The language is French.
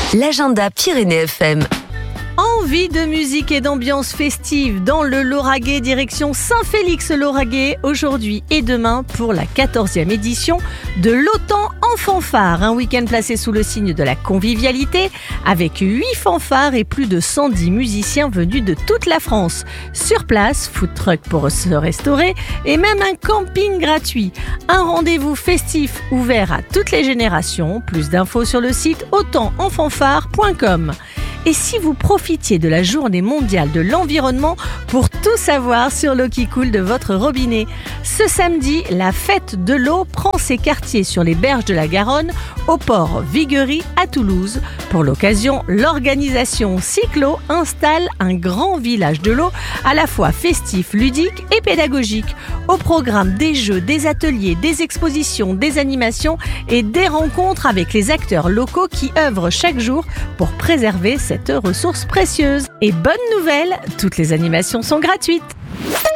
L'agenda Pyrénées FM. Envie de musique et d'ambiance festive dans le Lauragais, direction Saint-Félix-le-Lauragais, aujourd'hui et demain pour la 14e édition de l'Autan en fanfare. Un week-end placé sous le signe de la convivialité avec 8 fanfares et plus de 110 musiciens venus de toute la France. Sur place, food truck pour se restaurer et même un camping gratuit. Un rendez-vous festif ouvert à toutes les générations. Plus d'infos sur le site autanenfanfare.com. Et si vous profitiez de la journée mondiale de l'environnement pour tout savoir sur l'eau qui coule de votre robinet? Ce samedi, la fête de l'eau prend ses quartiers sur les berges de la Garonne, au port Viguerie à Toulouse. Pour l'occasion, l'organisation Cyclo installe un grand village de l'eau à la fois festif, ludique et pédagogique. Au programme des jeux, des ateliers, des expositions, des animations et des rencontres avec les acteurs locaux qui œuvrent chaque jour pour préserver cette ressource précieuse. Et bonne nouvelle, toutes les animations sont gratuites.